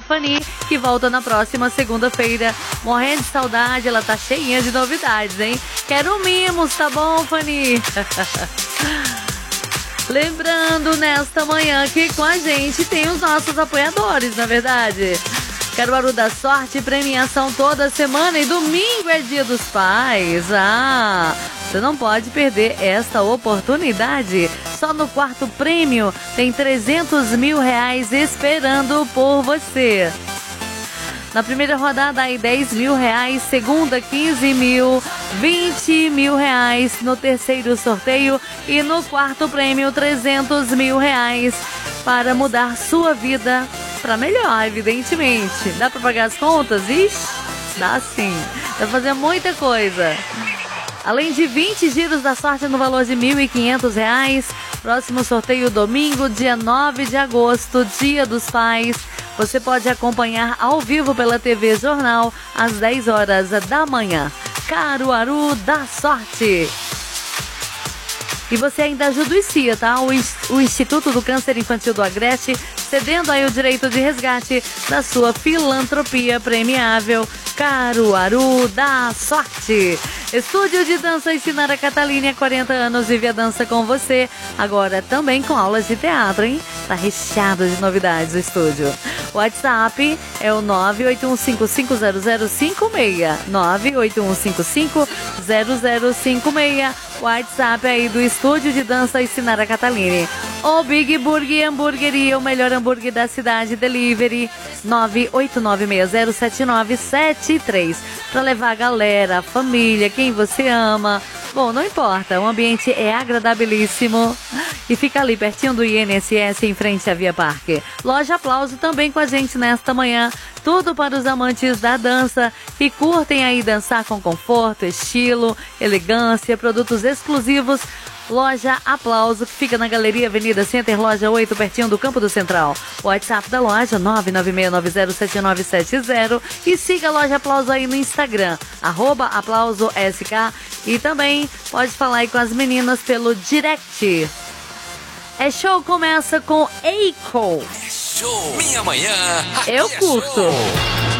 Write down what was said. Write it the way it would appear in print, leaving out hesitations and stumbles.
Fanny, que volta na próxima segunda-feira. Morrendo de saudade, ela tá cheinha de novidades, hein? Quero mimos, tá bom, Fanny? Lembrando nesta manhã que com a gente tem os nossos apoiadores, na verdade. Caruaru da Sorte, premiação toda semana e domingo é Dia dos Pais. Você não pode perder esta oportunidade. Só no quarto prêmio tem R$300 mil esperando por você. Na primeira rodada aí R$10 mil, segunda R$15 mil, R$20 mil no terceiro sorteio e no quarto prêmio R$300 mil para mudar sua vida para melhor, evidentemente. Dá para pagar as contas? Ixi, dá sim. Dá pra fazer muita coisa. Além de 20 giros da sorte no valor de R$1.500, próximo sorteio domingo, dia 9 de agosto, Dia dos Pais. Você pode acompanhar ao vivo pela TV Jornal às 10 horas da manhã. Caruaru da Sorte. E você ainda ajuda o ICIA, tá? O Instituto do Câncer Infantil do Agreste, cedendo aí o direito de resgate da sua filantropia premiável. Caruaru da Sorte. Estúdio de Dança e Sinara Catalini, há 40 anos, vive a dança com você. Agora também com aulas de teatro, hein? Tá recheado de novidades o estúdio. O WhatsApp é o 981550056. 981550056. WhatsApp aí do Estúdio de Dança e Sinara Catalini. O Big Burger Hamburgueria, o melhor hambúrguer da cidade, delivery 989607973. Para levar a galera, a família, quem você ama. Bom, não importa, o ambiente é agradabilíssimo e fica ali pertinho do INSS, em frente à Via Parque. Loja Aplauso também com a gente nesta manhã. Tudo para os amantes da dança que curtem aí dançar com conforto, estilo, elegância, produtos exclusivos. Loja Aplauso, que fica na Galeria Avenida Center, loja 8, pertinho do Campo do Central. O WhatsApp da loja 996907970 e siga a Loja Aplauso aí no Instagram, @AplausoSK, e também pode falar aí com as meninas pelo direct. É show, começa com Eiko. Show, minha manhã. Eu curto.